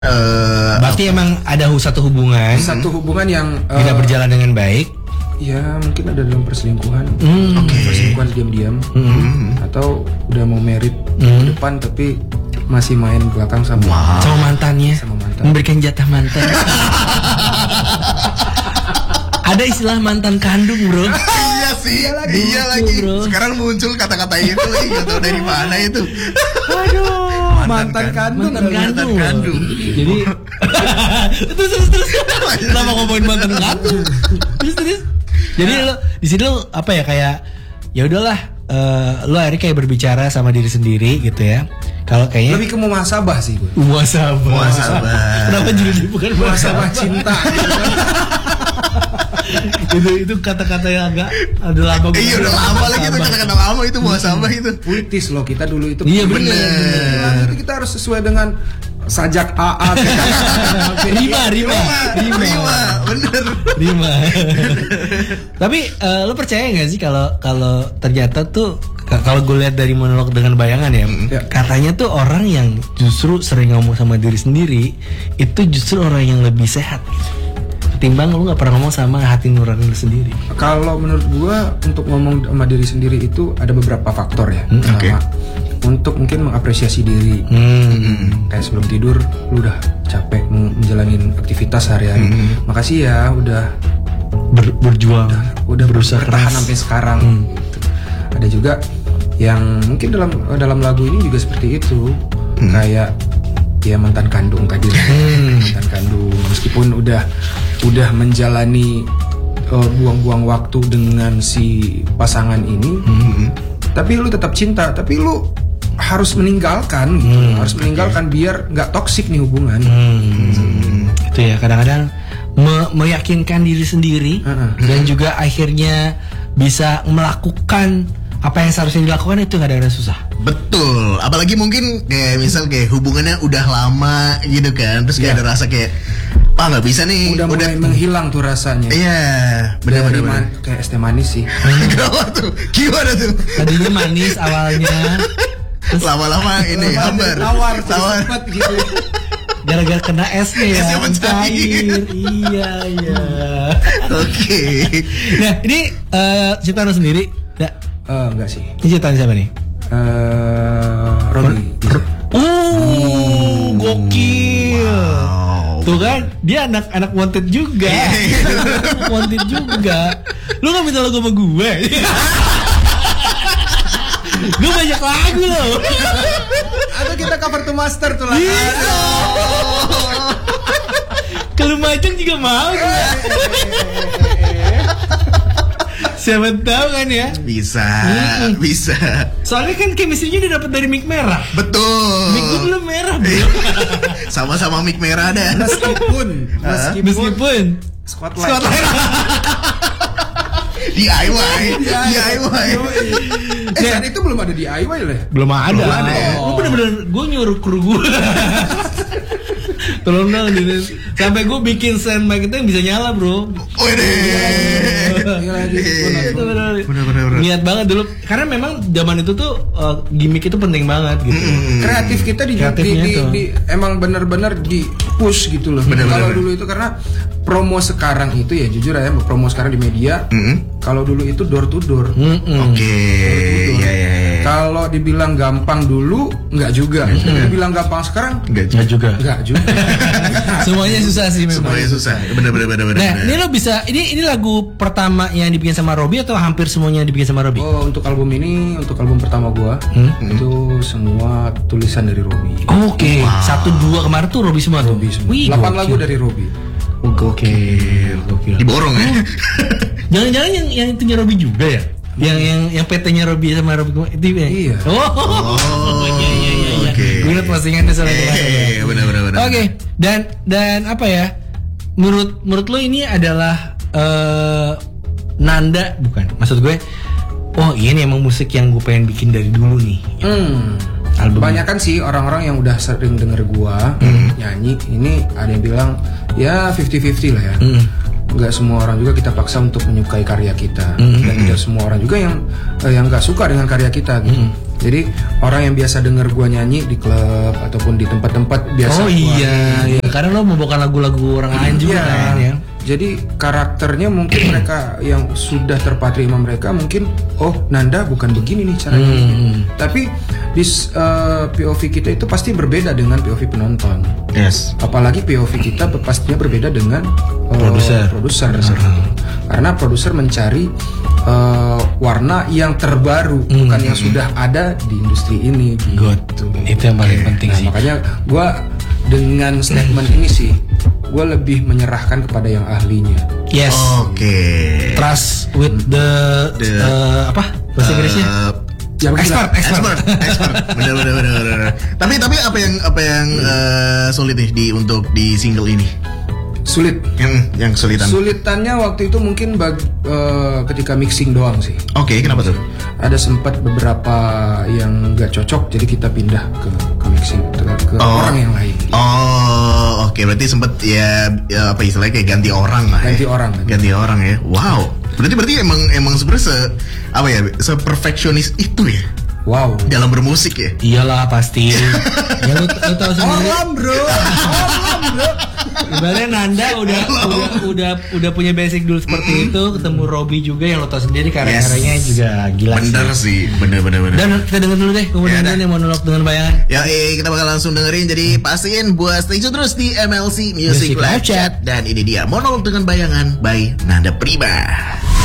Berarti emang ada satu hubungan yang tidak berjalan dengan baik. Ya mungkin ada dalam perselingkuhan, perselingkuhan diam-diam, atau udah mau merit depan tapi masih main belakang sama mantannya, memberikan jatah mantan. Ada istilah mantan kandung, bro. Iya sih, iya lagi. Bro. Sekarang muncul kata-kata itu lagi, nggak tahu dari mana itu. Aduh, mantan kandung. Jadi terus kenapa ngomongin mantan kandung? Terus. Jadi lo di sini lo apa ya, kayak ya udahlah, lo akhirnya kayak berbicara sama diri sendiri gitu ya. Kalau kayaknya lebih ke muhasabah sih gue. Muhasabah. Kenapa judulnya bukan muhasabah cinta? itu kata-kata yang agak ada lama. Iya udah lama lagi itu kata-kata lama itu muhasabah itu. Puitis loh kita dulu itu. Iya benar. Itu kita harus sesuai dengan sajak AA. Rima. Tapi lo percaya nggak sih kalau ternyata tuh kalau gue lihat dari monolog dengan bayangan ya, katanya tuh orang yang justru sering ngomong sama diri sendiri itu justru orang yang lebih sehat ketimbang lu nggak pernah ngomong sama hati nurani lu sendiri. Kalau menurut gue untuk ngomong sama diri sendiri itu ada beberapa faktor ya. Pertama, untuk mungkin mengapresiasi diri. Kayak sebelum tidur lu udah capek menjalani aktivitas sehari-hari. Makasih ya udah berjuang, udah berusaha bertahan sampai sekarang. Ada juga yang mungkin dalam lagu ini juga seperti itu. Kayak ya mantan kandung tadi. Mantan kandung meskipun udah menjalani buang-buang waktu dengan si pasangan ini, tapi lu tetap cinta, tapi lu harus meninggalkan gitu. Harus meninggalkan biar nggak toksik nih hubungan. Itu ya, kadang-kadang meyakinkan diri sendiri dan juga akhirnya bisa melakukan apa yang seharusnya dilakukan itu kadang-kadang susah. Betul, apalagi mungkin kayak misal kayak hubungannya udah lama gitu kan, terus kayak ada rasa kayak nggak bisa nih, udah mulai menghilang tuh rasanya. Iya, benar-benar kayak es teh manis sih. Gimana tuh? Tadinya manis awalnya, terus lama-lama ini hambar, tawar gitu. Gara-gara kena esnya ya, esnya mencair. Iya. Oke. Nah ini ciptaan lo sendiri? Enggak sih. Ini ciptaan siapa nih? Robi. Gokil. Wow. Tuh kan, dia anak wanted juga. Wanted juga. Lu gak minta lagu sama gue? Gue banyak lagu loh. Atau kita cover to master tuh lah. Ke Lumajang juga mau gue. Siapa tahu kan ya? Bisa. Soalnya kan chemistry-nya udah dapet dari mic merah. Betul. Mic gue belum merah, bro. Sama-sama mic merah dah. Meskipun Spotlight. DIY. Saat itu belum ada DIY lah. Belum ada. Gue bener-bener gue nyuruh kru gue. Tolong dong sampai gue bikin stand mic itu yang bisa nyala, bro. Bener. Niat banget dulu karena memang zaman itu tuh gimmick itu penting banget gitu. Kreatif kita emang benar-benar di push gitu loh. Kalau dulu itu karena promo sekarang itu ya jujur ya, promo sekarang di media. Kalau dulu itu door to door. Oke. Iya. Kalau dibilang gampang dulu nggak juga. Dibilang gampang sekarang nggak juga. Semuanya susah sih memang. Semuanya susah. Bener. Nah, ini lo bisa ini lagu pertama yang dibikin sama Robby atau hampir semuanya dibikin sama Robby? Oh, untuk album pertama gua itu semua tulisan dari Robby. Oke. 1, 2 kemarin tuh Robby semua tuh. 8 lagu dari Robby. Gokil. Diborong ya. Jangan-jangan yang itunya Robby juga ya? Yang PT-nya Robby sama Robby itu ya? Iya. Iya. Gue liat postingannya soalnya. Iya, benar. Oke. Dan apa ya? Menurut lo ini adalah nanda bukan? Maksud gue, oh ini emang musik yang gue pengen bikin dari dulu nih. Album. Banyak kan sih orang-orang yang udah sering denger gua nyanyi ini ada yang bilang ya 50-50 lah ya. Nggak semua orang juga kita paksa untuk menyukai karya kita dan tidak semua orang juga yang nggak suka dengan karya kita gitu. Jadi orang yang biasa denger gua nyanyi di klub ataupun di tempat-tempat biasa. Oh iya, karena lo membawakan lagu-lagu orang lain juga kan ya. Jadi karakternya mungkin mereka yang sudah terpatri sama mereka mungkin Nanda bukan begini nih caranya. Tapi di POV kita itu pasti berbeda dengan POV penonton. Yes. Apalagi POV kita pastinya berbeda dengan produser. Karena produser mencari warna yang terbaru, bukan yang sudah ada di industri ini. Gitu. Itu yang paling penting sih. Makanya gue dengan statement ini sih, gue lebih menyerahkan kepada yang ahlinya. Yes. Oke. Trust with the apa bahasa Inggrisnya? Expert. Benar. Tapi apa yang sulit nih untuk di single ini? Sulit. Yang kesulitan. Sulitannya waktu itu mungkin ketika mixing doang sih. Oke, kenapa tuh? Ada sempat beberapa yang gak cocok, jadi kita pindah ke mixing ke orang yang lain. Oh, oke. Berarti sempat ya apa istilahnya kayak ganti orang lah. Ganti orang ya. Wow. Berarti emang sebenarnya se-perfeksionis itu ya. Wow. Dalam bermusik ya. Iyalah pasti. Ya lu tahu sendiri. Orlam bro. Ibaratnya Nanda udah punya basic dulu seperti itu, ketemu Robby juga yang lo tau sendiri karya-karyanya juga gila. Bener sih, bener. Dan kita denger dulu deh kemudian yang monolog dengan bayangan. Ya, kita bakal langsung dengerin. Jadi pastiin buat stay tune terus di MLC Music Live Chat. Dan ini dia monolog dengan bayangan by Nanda Prima.